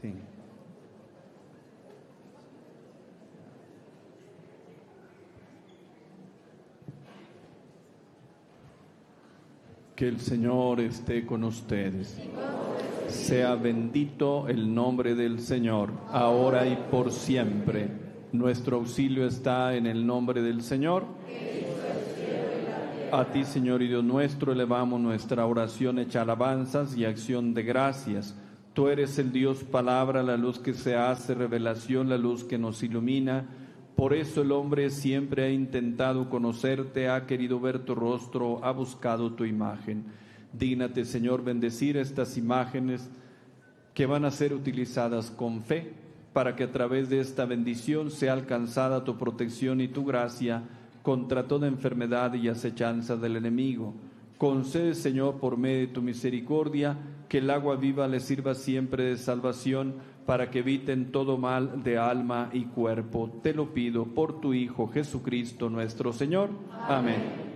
Sí. Que el Señor esté con ustedes. Sea bendito el nombre del Señor, ahora y por siempre. Nuestro auxilio está en el nombre del Señor. A ti, Señor y Dios nuestro, elevamos nuestra oración hecha alabanzas y acción de gracias. Tú eres el Dios palabra, la luz que se hace revelación, la luz que nos ilumina. Por eso el hombre siempre ha intentado conocerte, ha querido ver tu rostro, ha buscado tu imagen. Dígnate, Señor, bendecir estas imágenes que van a ser utilizadas con fe, para que a través de esta bendición sea alcanzada tu protección y tu gracia contra toda enfermedad y acechanza del enemigo. Concede, Señor, por medio de tu misericordia, que el agua viva les sirva siempre de salvación, para que eviten todo mal de alma y cuerpo. Te lo pido por tu Hijo Jesucristo nuestro Señor. Amén.